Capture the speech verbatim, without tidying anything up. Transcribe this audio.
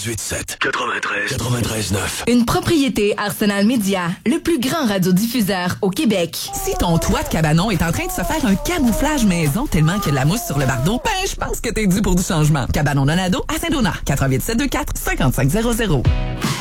quatre-vingt-dix-huit sept, quatre-vingt-treize, quatre-vingt-treize neuf. Une propriété Arsenal Média, le plus grand radiodiffuseur au Québec. Si ton toit de cabanon est en train de se faire un camouflage maison tellement qu'il y a de la mousse sur le bardeau, ben je pense que t'es dû pour du changement. Cabanon Donado à Saint-Donat, quatre huit sept deux quatre cinq cinq zéro zéro.